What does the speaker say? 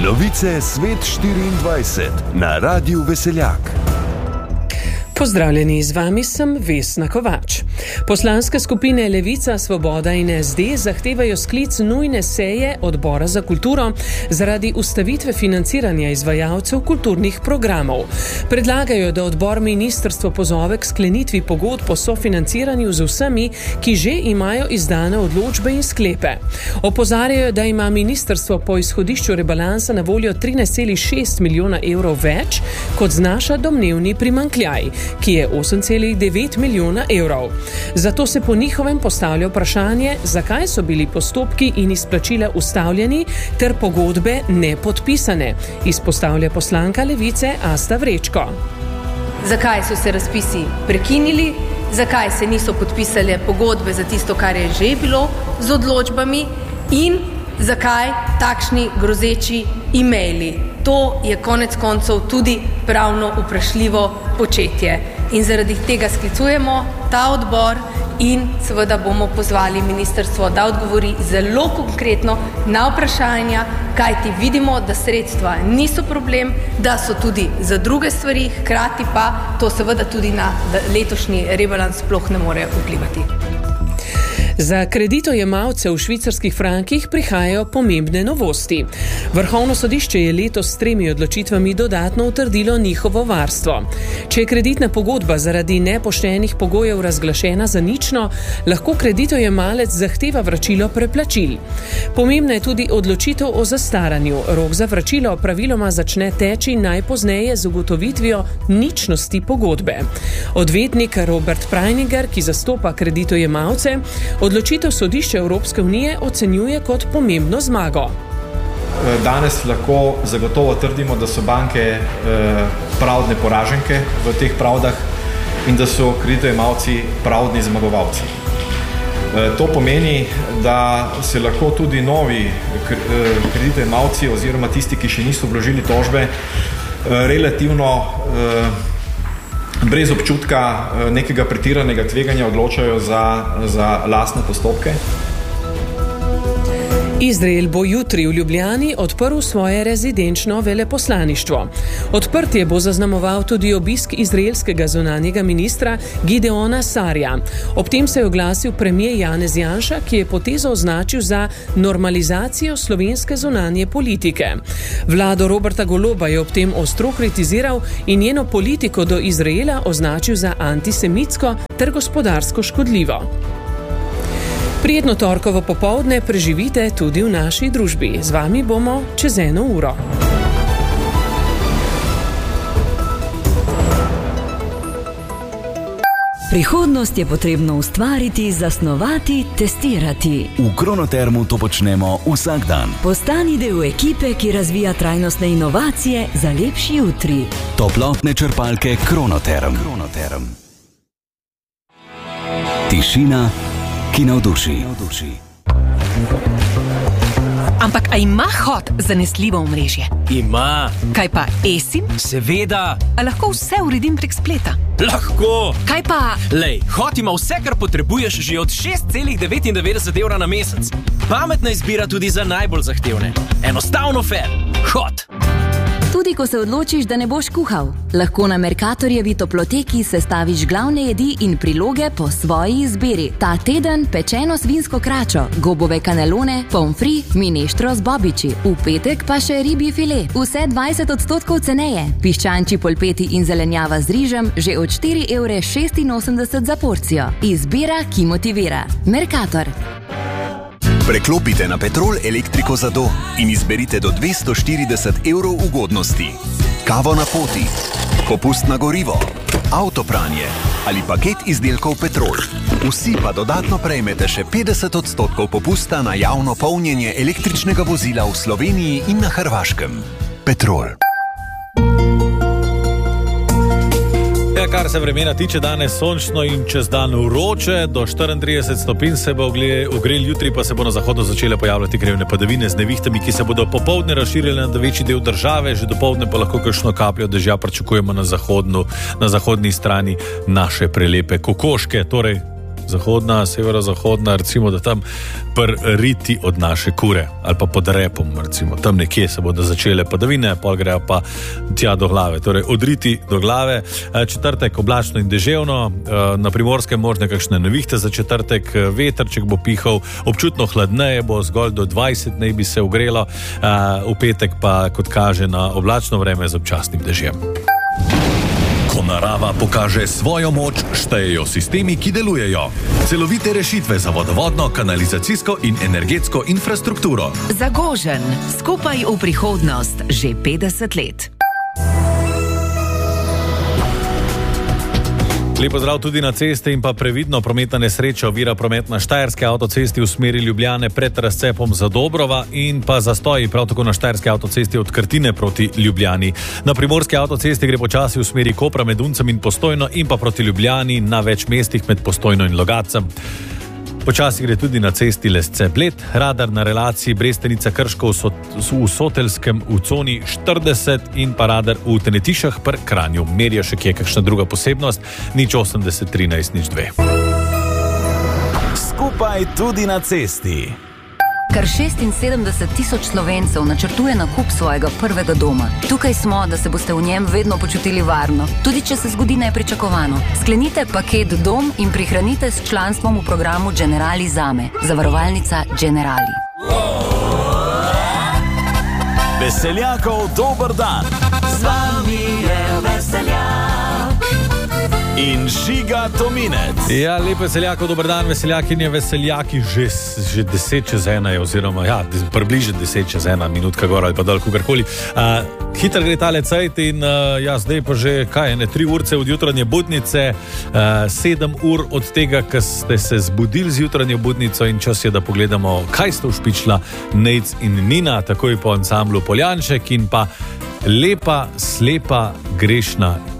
Novice Svet 24 na Radiu Veseljak. Pozdravljeni, z vami sem Vesna Kovač. Poslanske skupine Levica, Svoboda in SD zahtevajo sklic nujne seje Odbora za kulturo zaradi ustavitve financiranja izvajalcev kulturnih programov. Predlagajo, da odbor ministrstvo pozove k sklenitvi pogodb o sofinanciranju z vsemi, ki že imajo izdane odločbe in sklepe. Opozarjajo, da ima ministrstvo po izhodišču rebalansa na voljo 13,6 milijona evrov več, kot znaša domnevni primanjkljaj, ki je 8,9 milijona evrov. Zato se po njihovem postavlja vprašanje, zakaj so bili postopki in izplačila ustavljeni ter pogodbe nepodpisane, izpostavlja poslanka Levice Asta Vrečko. Zakaj so se razpisi prekinili, zakaj se niso podpisale pogodbe za tisto, kar je že bilo z odločbami in zakaj takšni grozeči e-maili. To je konec koncev tudi pravno vprašljivo početje. In zaradi tega sklicujemo ta odbor in seveda bomo pozvali ministrstvo, da odgovori zelo konkretno na vprašanja, kajti vidimo, da sredstva niso problem, da so tudi za druge stvari, hkrati pa to seveda tudi na letošnji rebalans sploh ne more vplivati. Za kreditojemalce v švicarskih frankih prihajajo pomembne novosti. Vrhovno sodišče je letos s 3 odločitvami dodatno utrdilo njihovo varstvo. Če je kreditna pogodba zaradi nepoštenih pogojev razglašena za nično, lahko kreditojemalec zahteva vračilo preplačil. Pomembna je tudi odločitev o zastaranju. Rok za vračilo praviloma začne teči najpozneje z ugotovitvijo ničnosti pogodbe. Odvetnik Robert Prajninger, ki zastopa kreditojemalce, odločitev sodišča Evropske unije ocenjuje kot pomembno zmago. Danes lahko zagotovo trdimo, da so banke pravdne poraženke v teh pravdah in da so kreditojemalci pravdni zmagovalci. To pomeni, da se lahko tudi novi kreditojemalci oziroma tisti, ki še niso vložili tožbe, relativno brez občutka nekega pretiranega tveganja odločajo za lastne postopke. Izrael bo jutri v Ljubljani odprl svoje rezidenčno veleposlaništvo. Odprtje bo zaznamoval tudi obisk izraelskega zunanjega ministra Gideona Sarja. Ob tem se je oglasil premier Janez Janša, ki je potezo označil za normalizacijo slovenske zunanje politike. Vlado Roberta Goloba je ob tem ostro kritiziral in njeno politiko do Izraela označil za antisemitsko ter gospodarsko škodljivo. Prijetno torkovo popoldne preživite tudi v naši družbi. Z vami bomo čez 1 uro. Prihodnost je potrebno ustvariti, zasnovati, testirati. V Kronotermu to počnemo vsak dan. Postani del ekipe, ki razvija trajnostne inovacije za lepši jutri. Toplotne črpalke Kronoterm. Tišina, ki navduši. Ampak a ima Hot zanesljivo omrežje? Ima. Kaj pa eSIM? Seveda. A lahko vse uredim prek spleta? Lahko. Kaj pa... Lej, Hot ima vse, kar potrebuješ že od 6,99 evra na mesec. Pametna izbira tudi za najbolj zahtevne. Enostavno fair. Hot. Tudi ko se odločiš, da ne boš kuhal, lahko na Mercatorjevi toploteki sestaviš glavne jedi in priloge po svoji izbiri. Ta teden pečeno svinsko kračo, gobove kanelone, pomfri, mineštro z bobiči. V petek pa še ribji file. Vse 20% ceneje. Piščančji polpeti in zelenjava z rižem že od 4,86 € za porcijo. Izbira, ki motivira. Mercator. Preklopite na Petrol elektriko za dom in izberite do 240 evrov ugodnosti. Kavo na poti, popust na gorivo, avtopranje ali paket izdelkov Petrol. Vsi pa dodatno prejmete še 50% popusta na javno polnjenje električnega vozila v Sloveniji in na Hrvaškem. Petrol. Kar se vremena tiče, danes sončno in čez dan vroče, do 34 stopinj se bo ogrel, jutri pa se bo na zahodu začele pojavljati krevne padavine z nevihtami, ki se bodo popoldne razširile na večji del države, že dopoldne pa lahko kakšno kapljo dežja pričakujemo na zahodni strani naše prelepe Kokoške, torej zahodna, severozahodna, recimo, da tam priti od naše kure ali pa pod repom, recimo, tam nekje se bodo začele padavine, pol grejo pa tja do glave, torej odriti do glave. Četrtek oblačno in deževno, na Primorskem možne kakšne nevihte za četrtek, vetrček bo pihal, občutno hladneje bo, zgolj do 20 naj bi se ogrelo, v petek pa, kot kaže, na oblačno vreme z občasnim dežjem. Ko narava pokaže svojo moč, štejejo sistemi, ki delujejo. Celovite rešitve za vodovodno, kanalizacijsko in energetsko infrastrukturo. Zagožen, skupaj v prihodnost, že 50 let. Lepo zdrav tudi na ceste in pa previdno, prometna nesreča ovira promet na Štajerski avtocesti v smeri Ljubljane pred razcepom Zadobrova in pa zastoji prav tako na Štajerski avtocesti od Krtine proti Ljubljani. Na Primorski avtocesti gre počasi v smeri Kopra med Uncem in Postojno in pa proti Ljubljani na več mestih med Postojno in Logatcem. Počasi gre tudi na cesti Lesce-Bled, radar na relaciji Brestenica-Krško v Sotelskem v coni 40 in pa radar v Tenetišah pri Kranju. Merijo še kje kakšna druga posebnost, 080 13 02. Skupaj tudi na cesti. Kar 76,000 Slovencev načrtuje nakup svojega prvega doma. Tukaj smo, da se boste v njem vedno počutili varno, tudi če se zgodi nepričakovano. Sklenite paket Dom in prihranite s članstvom v programu Generali Zame. Zavarovalnica Generali. Veseljakov dober dan. Z vami je Veseljak in Žiga Tominec. Ja, lepo Veseljakov, dober dan, veseljakinje, veseljaki, že 10 čez 1 je, oziroma ja, približno 10 čez 1 minutka gor ali pa dol, kogarkoli. Hitro gre tale cajt in ja, zdaj pa že, 3 urce od jutranje budnice, 7 ur od tega, ko ste se zbudili z jutranjo budnico in čas je, da pogledamo, kaj sta ušpičila Nejc in Nina, takoj po ansamblu Poljanček in pa Lepa, slepa, grešna